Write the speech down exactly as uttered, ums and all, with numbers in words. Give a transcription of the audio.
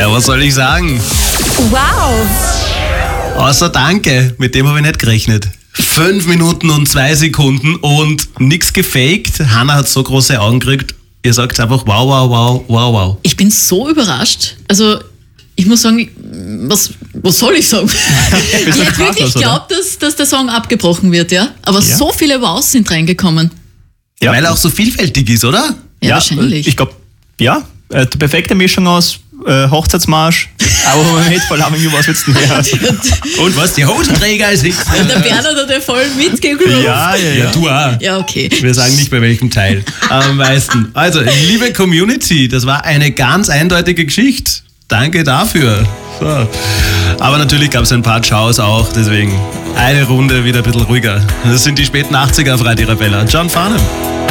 Ja, was soll ich sagen? Wow. Außer danke, mit dem habe ich nicht gerechnet. Fünf Minuten und zwei Sekunden und nichts gefaked. Hanna hat so große Augen gekriegt. Ihr sagt einfach wow, wow, wow, wow, wow. Ich bin so überrascht. Also, ich muss sagen, was, was soll ich sagen? Ich hätte wirklich geglaubt, dass, dass der Song abgebrochen wird, ja. Aber ja. so viele Wows sind reingekommen. Ja, weil er auch so vielfältig ist, oder? Ja, ja wahrscheinlich. Ich glaube, ja, die perfekte Mischung aus äh, Hochzeitsmarsch, aber mit voll haben was willst du mehr? Und was, die Hosenträger ist nichts. Und der Bernhard hat ja voll mitgegroovt. Ja, ja, ja, ja, du auch. Ja, okay. Wir sagen nicht bei welchem Teil am meisten. Also, liebe Community, das war eine ganz eindeutige Geschichte. Danke dafür. So. Aber natürlich gab es ein paar Chows auch, deswegen eine Runde wieder ein bisschen ruhiger. Das sind die späten achtziger auf Radio Arabella. John Farnham.